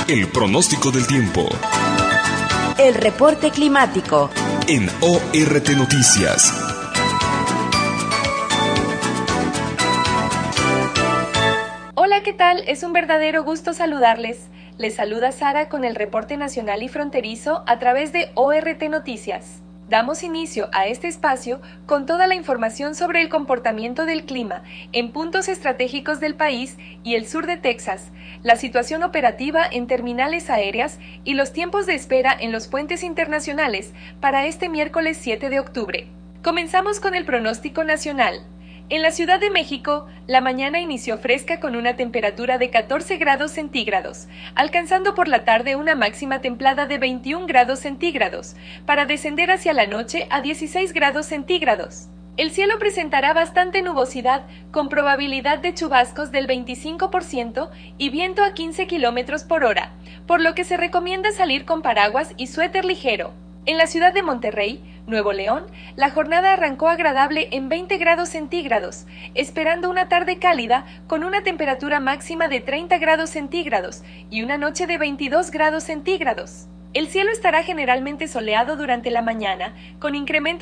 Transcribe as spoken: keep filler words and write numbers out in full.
El pronóstico del tiempo. El reporte climático. En O R T Noticias. Hola, ¿qué tal? Es un verdadero gusto saludarles. Les saluda Sara con el reporte nacional y fronterizo a través de O R T Noticias. Damos inicio a este espacio con toda la información sobre el comportamiento del clima en puntos estratégicos del país y el sur de Texas, la situación operativa en terminales aéreas y los tiempos de espera en los puentes internacionales para este miércoles siete de octubre. Comenzamos con el pronóstico nacional. En la Ciudad de México, la mañana inició fresca con una temperatura de catorce grados centígrados, alcanzando por la tarde una máxima templada de veintiún grados centígrados, para descender hacia la noche a dieciséis grados centígrados. El cielo presentará bastante nubosidad, con probabilidad de chubascos del veinticinco por ciento y viento a quince kilómetros por hora, por lo que se recomienda salir con paraguas y suéter ligero. En la ciudad de Monterrey, Nuevo León, la jornada arrancó agradable en veinte grados centígrados, esperando una tarde cálida con una temperatura máxima de treinta grados centígrados y una noche de veintidós grados centígrados. El cielo estará generalmente soleado durante la mañana, con incremento